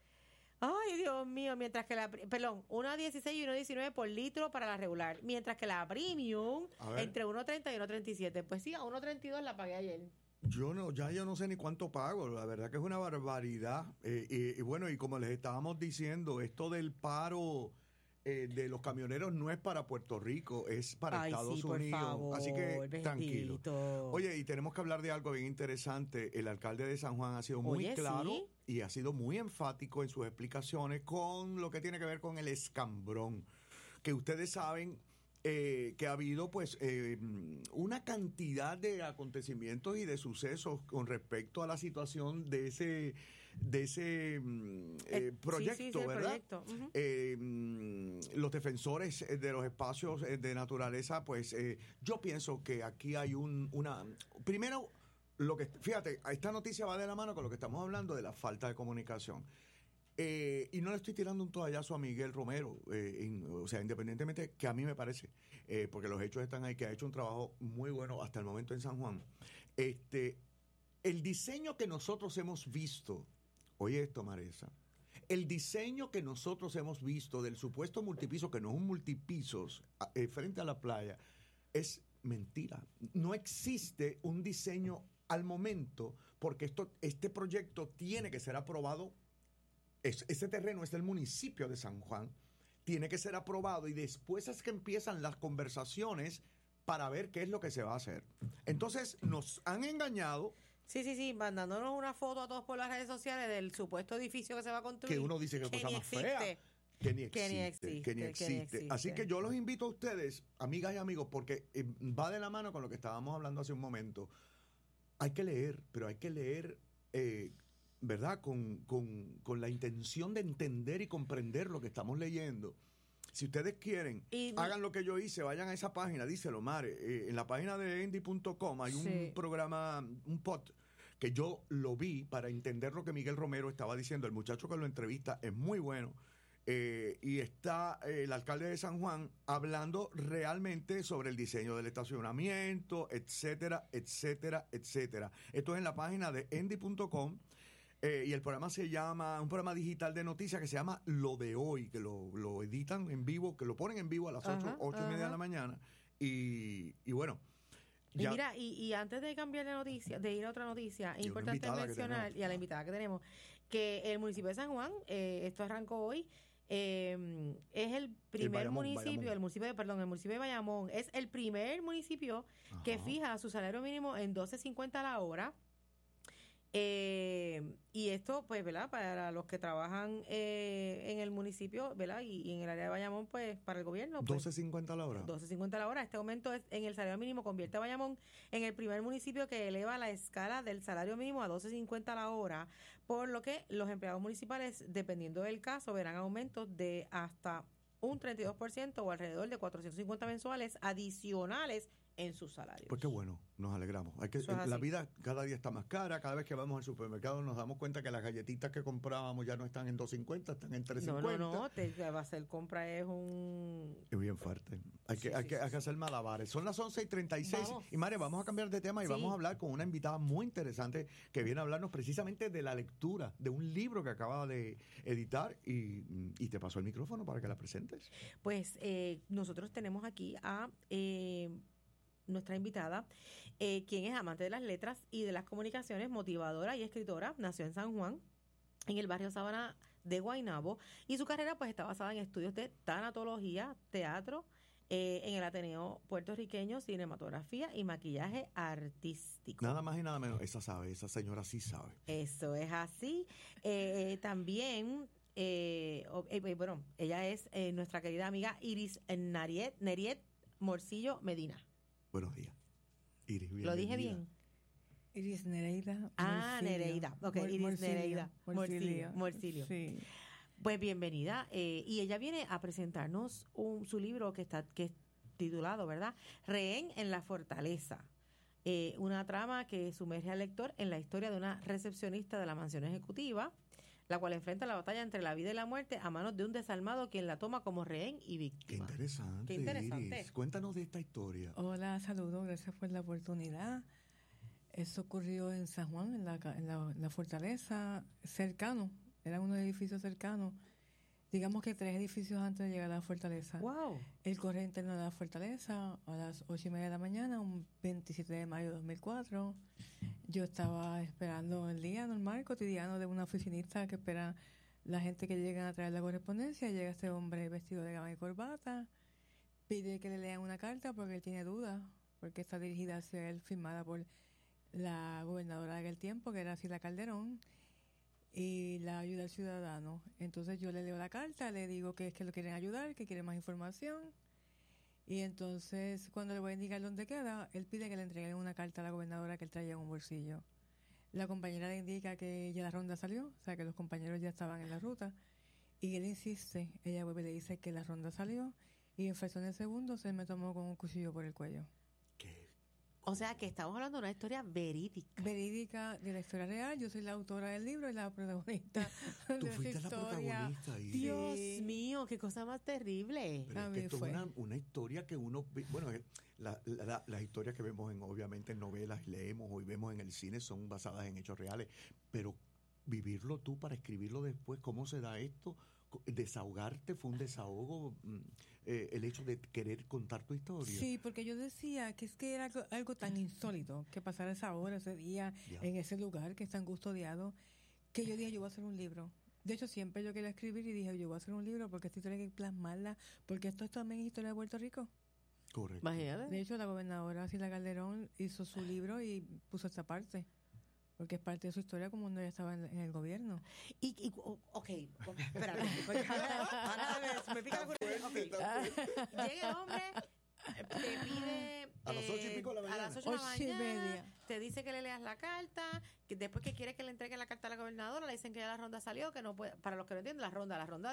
Ay, Dios mío, mientras que la, perdón, uno dieciséis y uno diecinueve por litro para la regular, mientras que la premium entre uno treinta y uno treinta y siete. Pues sí, a uno treinta y dos la pagué ayer. Yo no, ya yo no sé ni cuánto pago, la verdad que es una barbaridad. Eh, y, y bueno, y como les estábamos diciendo, esto del paro eh, de los camioneros no es para Puerto Rico, es para Ay, Estados sí, por Unidos. favor, Así que bendito. tranquilo. Oye, y tenemos que hablar de algo bien interesante. El alcalde de San Juan ha sido muy Oye, claro ¿sí? y ha sido muy enfático en sus explicaciones con lo que tiene que ver con el escambrón, que ustedes saben eh, que ha habido pues eh, una cantidad de acontecimientos y de sucesos con respecto a la situación de ese de ese mm, eh, proyecto, sí, sí, sí, el ¿verdad? proyecto. Ujú. Eh, mm, los defensores eh, de los espacios eh, de naturaleza, pues eh, yo pienso que aquí hay un una primero lo que fíjate, esta noticia va de la mano con lo que estamos hablando de la falta de comunicación. Eh, y no le estoy tirando un toallazo a Miguel Romero, eh, in- o sea, independientemente que a mí me parece, eh, porque los hechos están ahí, que ha hecho un trabajo muy bueno hasta el momento en San Juan. Este, el diseño que nosotros hemos visto, oye esto, Maresa, el diseño que nosotros hemos visto del supuesto multipiso, que no es un multipisos, a- eh, frente a la playa, es mentira. No existe un diseño al momento, porque esto, este proyecto tiene que ser aprobado. Es, ese terreno es del municipio de San Juan, tiene que ser aprobado y después es que empiezan las conversaciones para ver qué es lo que se va a hacer. Entonces nos han engañado. Sí, sí, sí, mandándonos una foto a todos por las redes sociales del supuesto edificio que se va a construir. Que uno dice que cosa ni más existe. fea. Que ni Que ni existe, existe, que ni que ni existe. existe. Así que yo los invito a ustedes, amigas y amigos, porque eh, va de la mano con lo que estábamos hablando hace un momento. Hay que leer, pero hay que leer, eh, ¿verdad? Con, con, con la intención de entender y comprender lo que estamos leyendo. Si ustedes quieren, Y- hagan lo que yo hice, vayan a esa página, díselo, Mare. Eh, en la página de endy punto com hay un Sí. programa, un pod, que yo lo vi para entender lo que Miguel Romero estaba diciendo. El muchacho que lo entrevista es muy bueno. Eh, y está eh, el alcalde de San Juan hablando realmente sobre el diseño del estacionamiento, etcétera, etcétera, etcétera. Esto es en la página de endy punto com. Eh, y el programa se llama, un programa digital de noticias que se llama Lo de Hoy, que lo, lo editan en vivo, que lo ponen en vivo a las ocho, Ajá, ocho y media de la mañana. Y, y bueno. Y mira, y, y antes de cambiar de noticia, de ir a otra noticia, es importante mencionar, y a la invitada que tenemos, que el municipio de San Juan, eh, esto arrancó hoy, eh, es el primer el Bayamón, municipio, Bayamón. el municipio de, perdón, el municipio de Bayamón, es el primer municipio Ajá. que fija su salario mínimo en doce cincuenta a la hora. Eh, y esto, pues, ¿verdad? Para los que trabajan eh, en el municipio, ¿verdad? Y, y en el área de Bayamón, pues, para el gobierno. Pues, doce cincuenta a la hora. doce cincuenta a la hora. Este aumento es, en el salario mínimo convierte a Bayamón en el primer municipio que eleva la escala del salario mínimo a doce cincuenta a la hora, por lo que los empleados municipales, dependiendo del caso, verán aumentos de hasta un treinta y dos por ciento o alrededor de cuatrocientos cincuenta mensuales adicionales en sus salarios. Pues qué bueno, nos alegramos. Hay que, Eso es la así. vida cada día está más cara, cada vez que vamos al supermercado nos damos cuenta que las galletitas que comprábamos ya no están en dos cincuenta, están en tres cincuenta. No, no, no, te, te va a hacer compra es un... Es bien fuerte. Hay que, Sí, hay sí, que, sí, hay que hacer malabares. Son las once y treinta y seis. Vamos. Y María, vamos a cambiar de tema y Sí. vamos a hablar con una invitada muy interesante que viene a hablarnos precisamente de la lectura de un libro que acaba de editar y, y te paso el micrófono para que la presentes. Pues eh, nosotros tenemos aquí a eh, nuestra invitada, eh, quien es amante de las letras y de las comunicaciones, motivadora y escritora. Nació en San Juan, en el barrio Sabana de Guaynabo, y su carrera pues está basada en estudios de tanatología, teatro, eh, en el Ateneo puertorriqueño, cinematografía y maquillaje artístico. Nada más y nada menos. Esa sabe, esa señora sí sabe. Eso es así. Eh, también, eh, oh, eh, bueno, ella es eh, nuestra querida amiga Iris Nariet, Neriet Morcillo Medina. Buenos días. Iris, ¿Lo dije bien? Iris Nereida. Ah, Morcillo. Nereida. Ok, Mor- Iris Morcillo, Nereida. Morcillo. Morcillo. Morcillo. Sí. Pues bienvenida. Eh, y ella viene a presentarnos un, su libro que está que es titulado, ¿verdad? Rehén en la fortaleza. Eh, una trama que sumerge al lector en la historia de una recepcionista de la mansión ejecutiva, la cual enfrenta la batalla entre la vida y la muerte a manos de un desalmado quien la toma como rehén y Qué víctima. interesante, Qué interesante. Iris. Cuéntanos de esta historia. Hola, saludos, gracias por la oportunidad. Eso ocurrió en San Juan, en la, ca- en la, en la fortaleza, cercano, era unos edificios cercanos, digamos que tres edificios antes de llegar a la fortaleza. ¡Wow! El correo interno de la fortaleza a las ocho y media de la mañana, un veintisiete de mayo de dos mil cuatro. Yo estaba esperando el día normal, cotidiano de una oficinista que espera la gente que llega a traer la correspondencia. Llega este hombre vestido de gama y corbata, pide que le lean una carta porque él tiene dudas, porque está dirigida hacia él, firmada por la gobernadora de aquel tiempo, que era Sila Calderón, y la ayuda al ciudadano. Entonces yo le leo la carta, le digo que es que lo quieren ayudar, que quiere más información, y entonces cuando le voy a indicar dónde queda, él pide que le entreguen una carta a la gobernadora que él traía en un bolsillo. La compañera le indica que ya la ronda salió, o sea que los compañeros ya estaban en la ruta, y él insiste, ella vuelve y le dice que la ronda salió, y en fracción de segundos él me tomó con un cuchillo por el cuello. O sea que estamos hablando de una historia verídica. Verídica de la historia real. Yo soy la autora del libro y la protagonista Tú de esa fuiste la historia. protagonista, Iris. Dios Sí. mío, qué cosa más terrible. Pero A es mí que esto fue. es una, una historia que uno, ve- bueno, eh, la- la- las historias que vemos en, obviamente en novelas y leemos o vemos en el cine son basadas en hechos reales, pero vivirlo tú para escribirlo después, ¿cómo se da esto? Co- Desahogarte fue un desahogo, mm, eh, el hecho de querer contar tu historia. Sí, porque yo decía que es que era algo, algo tan insólito que pasara esa hora, ese día, Ya. en ese lugar que es tan custodiado, que yo dije, yo voy a hacer un libro. De hecho, siempre yo quería escribir y dije, yo voy a hacer un libro porque esta historia hay que plasmarla, porque esto es también historia de Puerto Rico. Correcto. Imagínate. De hecho, la gobernadora Sila Calderón hizo su libro y puso esta parte, porque es parte de su historia como cuando ella estaba en, en el gobierno. Y, y o- ok, ok, espérate, porque ahora- ahora me- me pica la curiosidad. Ok. Llega el hombre, eh, te pide A las ocho y eh, pico de la a mañana. las ocho de la Ocho y mañana, media. te dice que le leas la carta, que después que quiere que le entregue la carta a la gobernadora, le dicen que ya la ronda salió, que no puede, para los que no entienden, la ronda, la ronda